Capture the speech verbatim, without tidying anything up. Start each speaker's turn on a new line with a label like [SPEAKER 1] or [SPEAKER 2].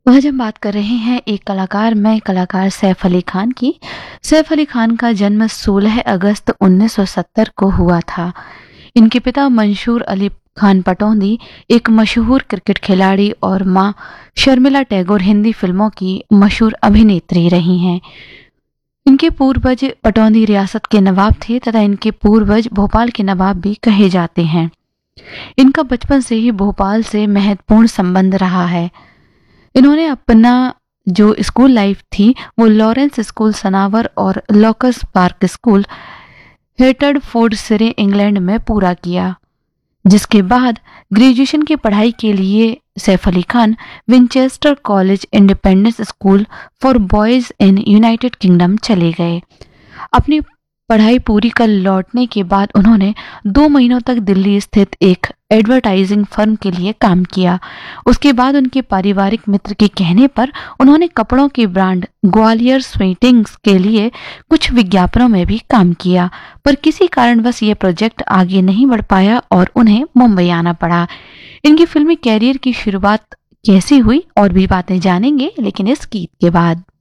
[SPEAKER 1] आज हम बात कर रहे हैं एक कलाकार में कलाकार सैफ अली खान की। सैफ अली खान का जन्म सोलह अगस्त उन्नीस सौ सत्तर को हुआ था। इनके पिता मंशूर अली खान पटौदी एक मशहूर क्रिकेट खिलाड़ी और मां शर्मिला टैगोर हिंदी फिल्मों की मशहूर अभिनेत्री रही हैं। इनके पूर्वज पटौदी रियासत के नवाब थे तथा इनके पूर्वज भोपाल के नवाब भी कहे जाते हैं। इनका बचपन से ही भोपाल से महत्वपूर्ण संबंध रहा है। इन्होंने अपना जो स्कूल लाइफ थी वो लॉरेंस स्कूल सनावर और लॉकस पार्क स्कूल हेटर्डफोर्ड सरे इंग्लैंड में पूरा किया, जिसके बाद ग्रेजुएशन की पढ़ाई के लिए Saif Ali Khan Winchester college independence school for boys in United kingdom चले गए। अपनी पढ़ाई पूरी कर लौटने के बाद उन्होंने दो महीनों तक दिल्ली स्थित एक एडवर्टाइजिंग फर्म के लिए काम किया। उसके बाद उनके पारिवारिक मित्र के कहने पर उन्होंने कपड़ों के ब्रांड ग्वालियर स्वीटिंग्स के लिए कुछ विज्ञापनों में भी काम किया, पर किसी कारणवश ये प्रोजेक्ट आगे नहीं बढ़ पाया और उन्हें मुंबई आना पड़ा। इनकी फिल्मी कैरियर की शुरुआत कैसी हुई और भी बातें जानेंगे, लेकिन इस गीत के बाद।